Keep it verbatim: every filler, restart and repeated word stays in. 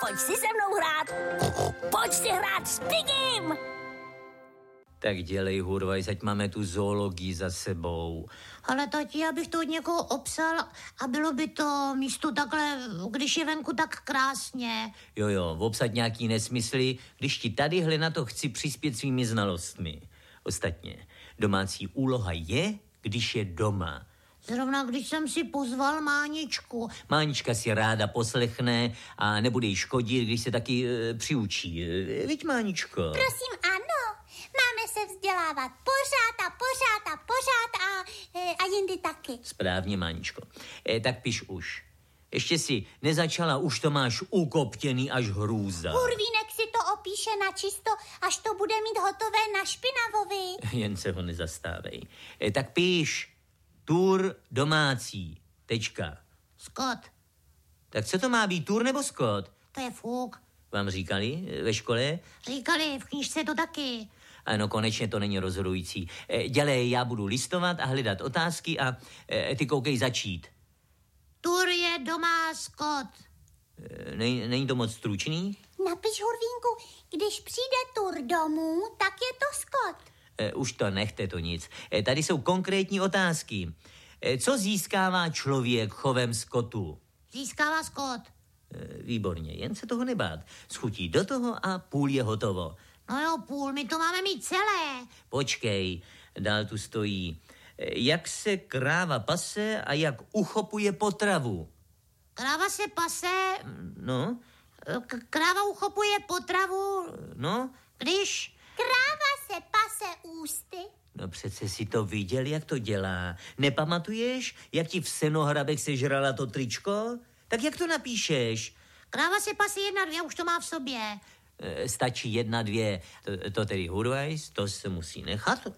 pojď si se mnou hrát. Pojď si hrát s Pigim. Tak dělej, Hurvajs, ať máme tu zoologii za sebou. Ale tati, já bych to od někoho obsal a bylo by to místo takhle, když je venku tak krásně. Jo, jo, obsat nějaký nesmysly, když ti tadyhle na to chci přispět svými znalostmi. Ostatně, domácí úloha je, když je doma. Zrovna když jsem si pozval Máničku. Mánička si ráda poslechne a nebude jí škodit, když se taky e, přiučí. E, viď, Máničko? Prosím, ano. Máme se vzdělávat pořád a pořád a pořád a, e, a jindy taky. Správně, Máničko. E, tak piš už. Ještě si nezačala, už to máš ukoptěný až hrůza. Hurvínek si to opíše na čisto, až to bude mít hotové na špinavovi. Jen se ho nezastávej. E, tak píš. Tur domácí. Tečka. Skot. Tak co to má být, tur nebo skot? To je fuk. Vám říkali ve škole? Říkali, v knížce to taky. Ano, konečně to není rozhodující. E, dělej, já budu listovat a hledat otázky a e, ty koukej začít. Tur je doma skot. E, nej, není to moc stručný? Napiš, Hurvínku, když přijde tur domů, tak je to skot. E, už to nechte to nic. E, tady jsou konkrétní otázky. E, co získává člověk chovem skotu? Získává skot. E, výborně, jen se toho nebát. Schutí do toho a půl je hotovo. No jo, půl, my to máme mít celé. Počkej, dál tu stojí. E, jak se kráva pase a jak uchopuje potravu? Kráva se pase... No? K- kráva uchopuje potravu... No? Když... Kráva se pase ústy. No přece si to viděl, jak to dělá. Nepamatuješ, jak ti v Senohrabech sežrala to tričko? Tak jak to napíšeš? Kráva se pase jedna, dvě, už to má v sobě. E, stačí jedna, dvě. To, to tedy Hurvajs, to se musí nechat.